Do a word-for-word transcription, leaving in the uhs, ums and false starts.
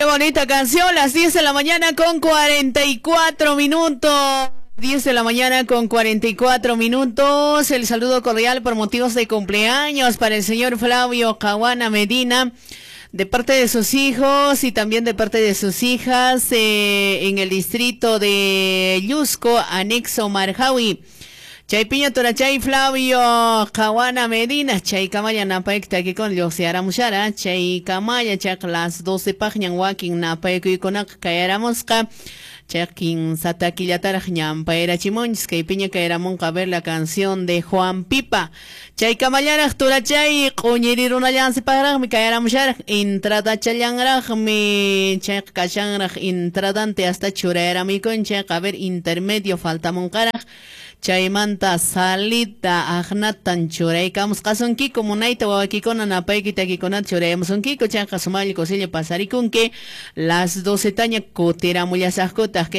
bonita canción, las diez de la mañana con cuarenta y cuatro minutos. diez de la mañana con cuarenta y cuatro minutos. El saludo cordial por motivos de cumpleaños para el señor Flavio Caguana Medina, de parte de sus hijos y también de parte de sus hijas eh, en el distrito de Yusco, anexo Marjawi. Chay piña torachay Flavio Caguana Medina, chay camaya napaik aquí con Dios se hará muchara, chay camaya chak las doce páginas walking napaik y con caeramusca. Chakin Sataquillatar Ñampaera Chimonch, que piña que era monca ver la canción de Juan Pipa. Chay Camayara, Turachay, Coñerir una lance para mi caera muchar, intrada chayangraj, mi chek cachangraj, intradante hasta churera mi concha, a ver intermedio falta moncaraj. Chaymanta salita agnatan churay kamus qasunki comunaita wawakikuna napaykita kikunata churaymusunkiku chanqa sumalli cosilla pasarikunki las doce taña kutiramullashaqkutaq